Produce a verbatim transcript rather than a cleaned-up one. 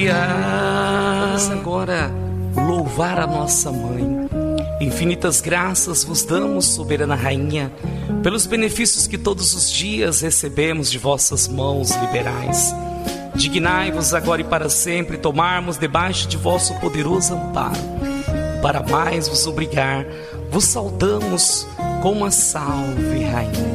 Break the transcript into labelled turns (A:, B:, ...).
A: Vamos agora louvar a nossa mãe. Infinitas graças vos damos, soberana rainha, pelos benefícios que todos os dias recebemos de vossas mãos liberais. Dignai-vos agora e para sempre tomarmos debaixo de vosso poderoso amparo. Para mais vos obrigar, vos saudamos com uma salve, rainha.